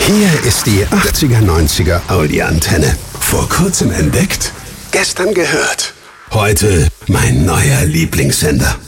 Hier ist die 80er-90er Audi-Antenne. Vor kurzem entdeckt, gestern gehört. Heute mein neuer Lieblingssender.